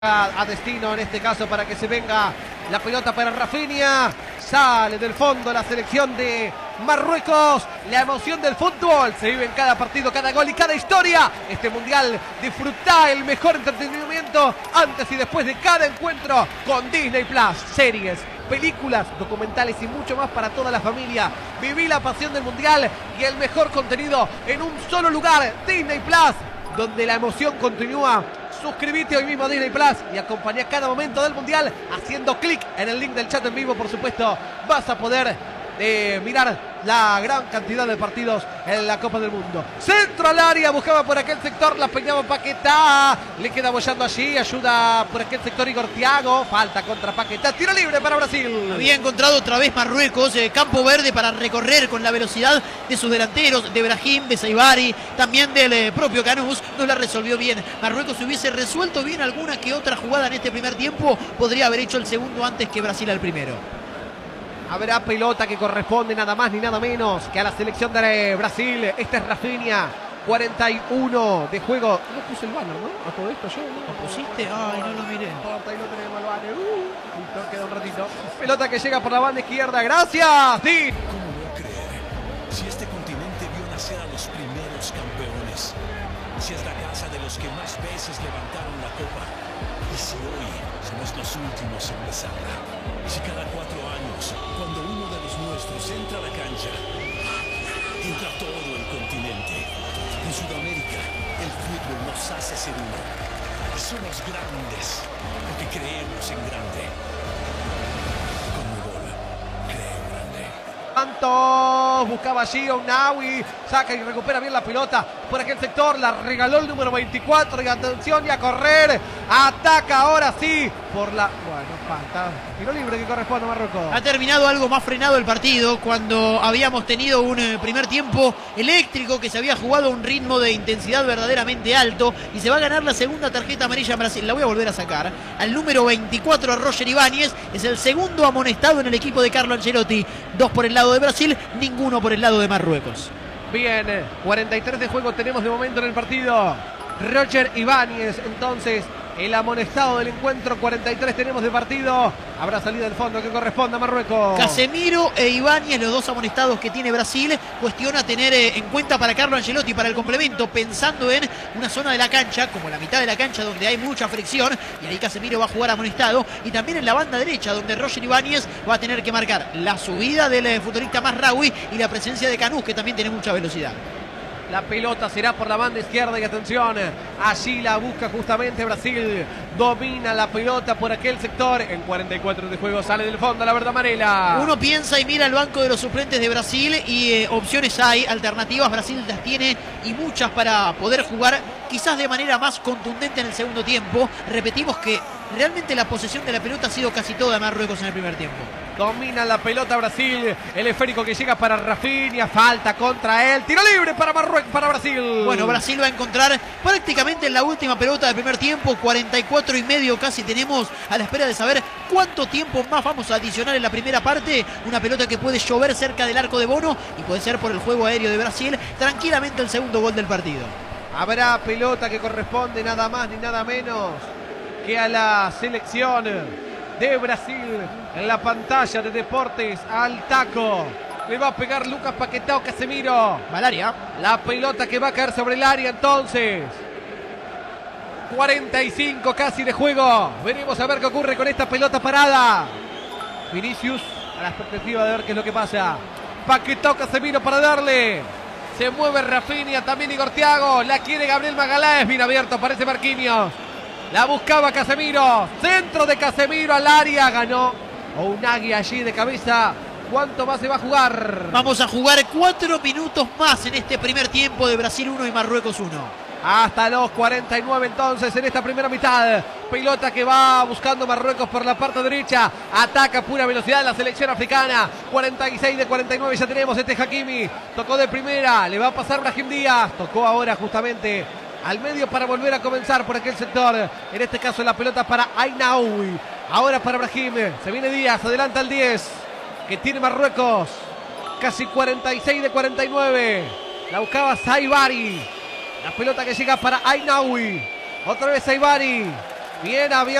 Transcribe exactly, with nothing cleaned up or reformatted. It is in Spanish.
a destino, en este caso, para que se venga la pelota para Rafinha. Sale del fondo la selección de Marruecos. La emoción del fútbol se vive en cada partido, cada gol y cada historia. Este mundial, disfruta el mejor entretenimiento antes y después de cada encuentro con Disney Plus. Series, películas, documentales y mucho más para toda la familia. Viví la pasión del mundial y el mejor contenido en un solo lugar, Disney Plus, donde la emoción continúa. Suscríbete hoy mismo a Disney Plus y acompaña cada momento del mundial haciendo clic en el link del chat en vivo. Por supuesto, vas a poder eh, mirar la gran cantidad de partidos en la Copa del Mundo. Centro al área, buscaba por aquel sector, la peñaba Paquetá, le queda bollando allí, ayuda por aquel sector Igor Thiago, falta contra Paquetá, tiro libre para Brasil. Había encontrado otra vez Marruecos, eh, campo verde para recorrer con la velocidad de sus delanteros, de Brahim, de Saibari, también del eh, propio Canús, no la resolvió bien. Marruecos si hubiese resuelto bien alguna que otra jugada en este primer tiempo, podría haber hecho el segundo antes que Brasil al primero. Habrá pelota que corresponde nada más ni nada menos que a la selección de Brasil. Este es Rafinha, cuarenta y uno de juego. No puse el banner, ¿no? A todo esto yo. ¿No, ¿Lo pusiste? Ay, no lo miré. No importa, ahí no tenemos el banner. Uh, listo, queda un ratito. Pelota que llega por la banda izquierda. ¡Gracias! Sí. ¿Cómo no creer? Si este continente vio nacer a los primeros campeones. Si es la casa de los que más veces levantaron la copa. Y si hoy somos los últimos en besarla. Y si cada cuatro años, cuando uno de los nuestros entra a la cancha, entra todo el continente. En Sudamérica, el fútbol nos hace ser uno. Y somos grandes, porque creemos en grande. Conmebol, creo grande. Santos buscaba allí a Ounaoui, saca y recupera bien la pelota por aquel sector, la regaló el número veinticuatro y atención y a correr, ataca ahora sí por la, bueno, falta, tiro libre que corresponde a Marruecos. Ha terminado algo más frenado el partido cuando habíamos tenido un eh, primer tiempo eléctrico que se había jugado a un ritmo de intensidad verdaderamente alto y se va a ganar la segunda tarjeta amarilla en Brasil. La voy a volver a sacar. Al número veinticuatro, a Roger Ibáñez, es el segundo amonestado en el equipo de Carlo Ancelotti. Dos por el lado de Brasil, ninguno por el lado de Marruecos. Bien, cuarenta y tres de juego tenemos de momento en el partido. Roger Ibáñez, entonces, el amonestado del encuentro. Cuarenta y tres tenemos de partido. Habrá salida del fondo que corresponde a Marruecos. Casemiro e Ibáñez, los dos amonestados que tiene Brasil, cuestiona tener eh, en cuenta para Carlo Ancelotti para el complemento, pensando en una zona de la cancha, como la mitad de la cancha donde hay mucha fricción, y ahí Casemiro va a jugar amonestado, y también en la banda derecha donde Roger Ibáñez va a tener que marcar la subida del eh, futbolista Mazraoui y la presencia de Canús, que también tiene mucha velocidad. La pelota será por la banda izquierda y atención, allí la busca justamente Brasil, domina la pelota por aquel sector, en cuarenta y cuatro de juego sale del fondo la verde amarela. Uno piensa y mira el banco de los suplentes de Brasil y eh, opciones hay, alternativas, Brasil las tiene y muchas para poder jugar quizás de manera más contundente en el segundo tiempo. Repetimos que realmente la posesión de la pelota ha sido casi toda de Marruecos en el primer tiempo. Domina la pelota Brasil, el esférico que llega para Rafinha, falta contra él, tiro libre para Marruecos, para Brasil. Bueno, Brasil va a encontrar prácticamente en la última pelota del primer tiempo, cuarenta y cuatro y medio casi tenemos a la espera de saber cuánto tiempo más vamos a adicionar en la primera parte. Una pelota que puede llover cerca del arco de Bono y puede ser por el juego aéreo de Brasil, tranquilamente el segundo gol del partido. Habrá pelota que corresponde nada más ni nada menos que a la selección de Brasil. En la pantalla de Deportes al taco le va a pegar Lucas Paquetá o Casemiro. Malaria. La pelota que va a caer sobre el área entonces. cuarenta y cinco casi de juego. Veremos a ver qué ocurre con esta pelota parada. Vinicius a la expectativa de ver qué es lo que pasa. Paquetá o Casemiro para darle. Se mueve Rafinha, también Igor Thiago. La quiere Gabriel Magalhães. Bien abierto, parece Marquinhos. La buscaba Casemiro. Centro de Casemiro al área. Ganó Ounaoui allí de cabeza. ¿Cuánto más se va a jugar? Vamos a jugar cuatro minutos más en este primer tiempo de Brasil uno y Marruecos uno. Hasta los cuarenta y nueve entonces en esta primera mitad. Pelota que va buscando Marruecos por la parte derecha. Ataca a pura velocidad la selección africana. cuarenta y seis de cuarenta y nueve ya tenemos este Hakimi. Tocó de primera. Le va a pasar Brahim Díaz. Tocó ahora justamente al medio para volver a comenzar por aquel sector. En este caso la pelota para Ounaoui. Ahora para Brahim. Se viene Díaz. Adelanta el diez. Que tiene Marruecos. Casi cuarenta y seis de cuarenta y nueve. La buscaba Saibari. La pelota que llega para Ounaoui. Otra vez Saibari. Bien abierto.